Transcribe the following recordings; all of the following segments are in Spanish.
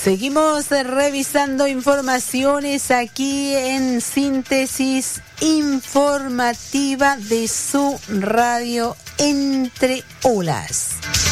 Seguimos revisando informaciones aquí en Síntesis Informativa de su radio Entre Olas.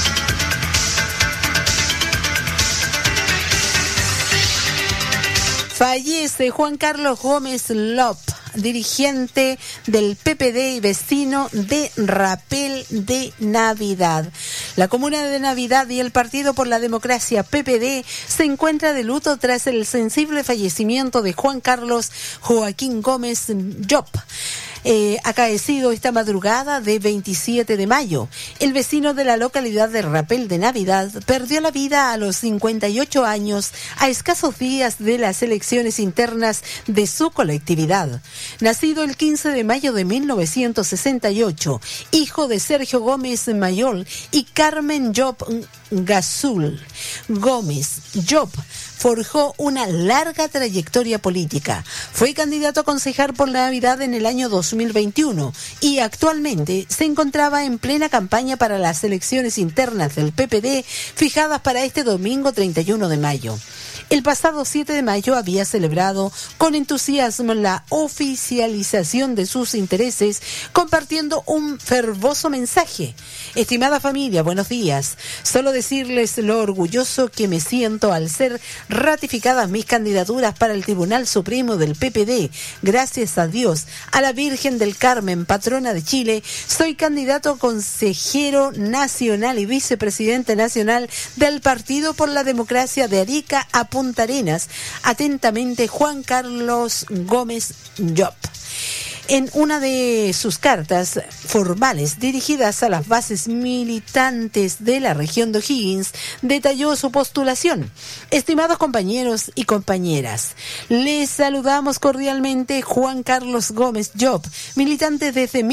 Fallece Juan Carlos Gómez Lop, dirigente del PPD y vecino de Rapel de Navidad. La Comuna de Navidad y el Partido por la Democracia PPD se encuentra de luto tras el sensible fallecimiento de Juan Carlos Joaquín Gómez Llop, acaecido esta madrugada de 27 de mayo. El vecino de la localidad de Rapel de Navidad perdió la vida a los 58 años, a escasos días de las elecciones internas de su colectividad. Nacido el 15 de mayo de 1968, hijo de Sergio Gómez Mayol y Carmen Llop Gazul Gómez, Llop forjó una larga trayectoria política. Fue candidato a concejal por Navidad en el año 2021 y actualmente se encontraba en plena campaña para las elecciones internas del PPD fijadas para este domingo 31 de mayo. El pasado 7 de mayo había celebrado con entusiasmo la oficialización de sus intereses, compartiendo un fervoso mensaje. Estimada familia, buenos días. Solo decirles lo orgulloso que me siento al ser ratificadas mis candidaturas para el Tribunal Supremo del PPD. Gracias a Dios, a la Virgen del Carmen, patrona de Chile, soy candidato a consejero nacional y vicepresidente nacional del Partido por la Democracia de Arica a Punta Arenas. Atentamente, Juan Carlos Gómez Llop. En una de sus cartas formales dirigidas a las bases militantes de la región de O'Higgins, detalló su postulación. Estimados compañeros y compañeras, les saludamos cordialmente Juan Carlos Gómez Llop, militante desde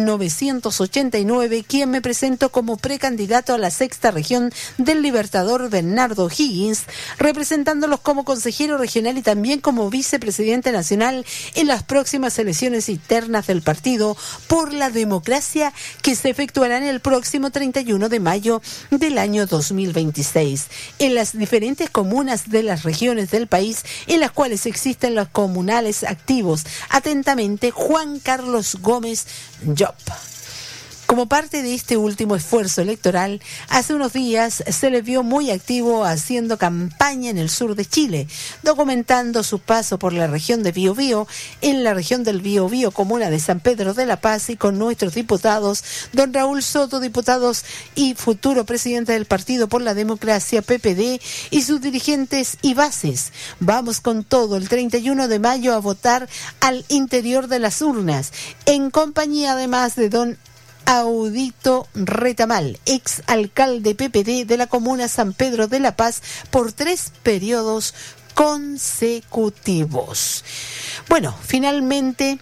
1989, quien me presento como precandidato a la sexta región del Libertador Bernardo O'Higgins, representándolos como consejero regional y también como vicepresidente nacional en las próximas elecciones internas del Partido por la Democracia que se efectuarán el próximo 31 de mayo del año 2026 en las diferentes comunas de las regiones del país en las cuales existen los comunales activos. Atentamente, Juan Carlos Gómez Llop. Como parte de este último esfuerzo electoral, hace unos días se le vio muy activo haciendo campaña en el sur de Chile, documentando su paso por la región de Biobío, en la región del Biobío, comuna de San Pedro de la Paz, y con nuestros diputados, don Raúl Soto, diputados y futuro presidente del Partido por la Democracia, PPD, y sus dirigentes y bases. Vamos con todo el 31 de mayo a votar al interior de las urnas, en compañía además de don Audito Retamal, ex alcalde PPD de la comuna San Pedro de la Paz por 3 periodos consecutivos. Bueno, finalmente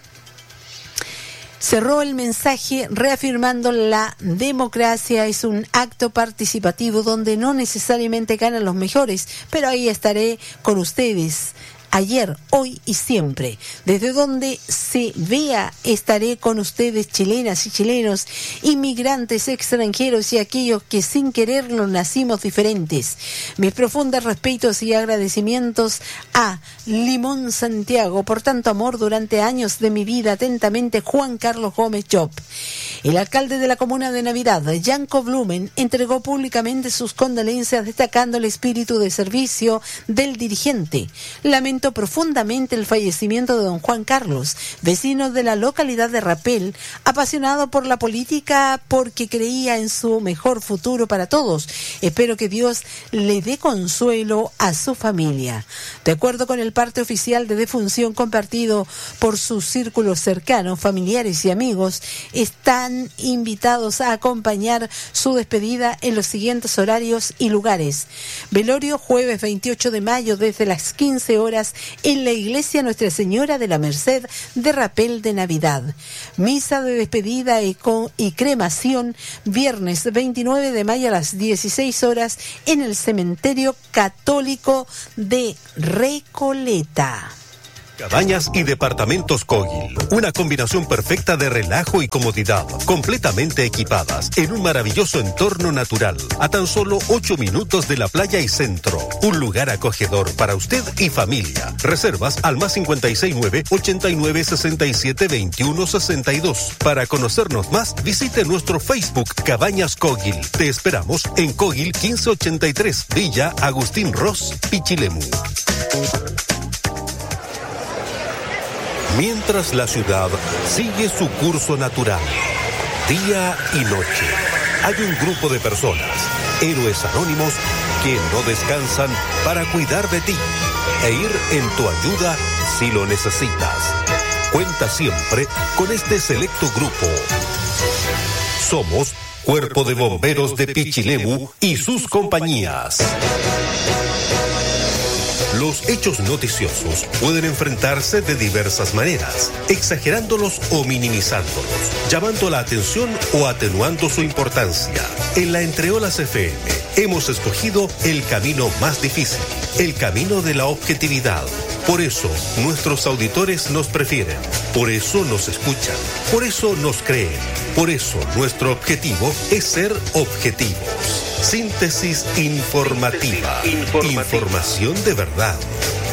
cerró el mensaje reafirmando la democracia es un acto participativo donde no necesariamente ganan los mejores, pero ahí estaré con ustedes. Ayer, hoy y siempre. Desde donde se vea, estaré con ustedes, chilenas y chilenos, inmigrantes, extranjeros y aquellos que sin quererlo nacimos diferentes. Mis profundos respetos y agradecimientos a Limón Santiago por tanto amor durante años de mi vida. Atentamente, Juan Carlos Gómez Llop. El alcalde de la comuna de Navidad, Yanko Blumen, entregó públicamente sus condolencias destacando el espíritu de servicio del dirigente. Lamento profundamente el fallecimiento de don Juan Carlos, vecino de la localidad de Rapel, apasionado por la política porque creía en su mejor futuro para todos. Espero que Dios le dé consuelo a su familia. De acuerdo con el parte oficial de defunción compartido por sus círculos cercanos, familiares y amigos, están invitados a acompañar su despedida en los siguientes horarios y lugares. Velorio, jueves 28 de mayo desde las 15 horas en la iglesia Nuestra Señora de la Merced de Rapel de Navidad. Misa de despedida y cremación viernes 29 de mayo a las 16 horas en el cementerio católico de Recoleta. Cabañas y departamentos Kogil. Una combinación perfecta de relajo y comodidad, completamente equipadas en un maravilloso entorno natural, a tan solo 8 minutos de la playa y centro. Un lugar acogedor para usted y familia. Reservas al más 569-8967-2162. Para conocernos más, visite nuestro Facebook Cabañas Kogil. Te esperamos en Kogil 1583, Villa Agustín Ross, Pichilemu. Mientras la ciudad sigue su curso natural, día y noche, hay un grupo de personas, héroes anónimos, que no descansan para cuidar de ti e ir en tu ayuda si lo necesitas. Cuenta siempre con este selecto grupo. Somos Cuerpo de Bomberos de Pichilemu y sus compañías. Los hechos noticiosos pueden enfrentarse de diversas maneras, exagerándolos o minimizándolos, llamando la atención o atenuando su importancia. En la Entreolas FM hemos escogido el camino más difícil, el camino de la objetividad. Por eso nuestros auditores nos prefieren, por eso nos escuchan, por eso nos creen, por eso nuestro objetivo es ser objetivos. Síntesis informativa. Información de verdad.